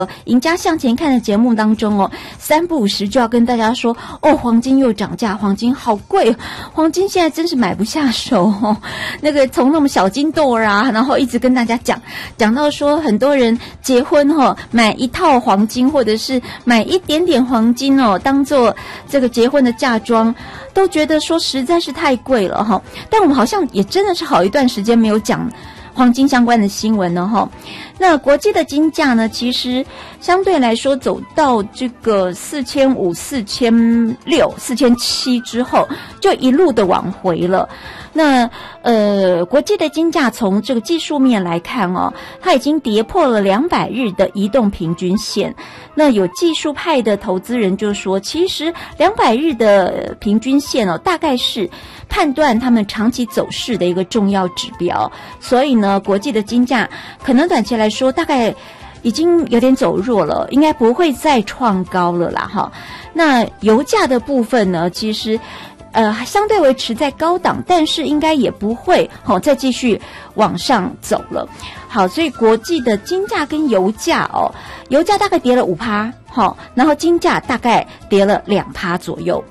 赢家向前看的节目当中3不5时就要跟大家说黄金又涨价，黄金好贵，黄金现在真是买不下手那个从那么小金豆啊，然后一直跟大家讲到说很多人结婚买一套黄金或者是买一点点黄金当做这个结婚的嫁妆，都觉得说实在是太贵了但我们好像也真的是好一段时间没有讲黄金相关的新闻了那国际的金价呢，其实相对来说走到这个4500、4600、4700之后，就一路的往回了。那国际的金价从这个技术面来看它已经跌破了200日的移动平均线。那有技术派的投资人就说，其实200日的平均线大概是判断他们长期走势的一个重要指标。所以呢，国际的金价可能短期来说大概已经有点走弱了，应该不会再创高了啦那油价的部分呢，其实相对维持在高档，但是应该也不会再继续往上走了。好，所以国际的金价跟油价油价大概跌了5%然后金价大概跌了2%左右。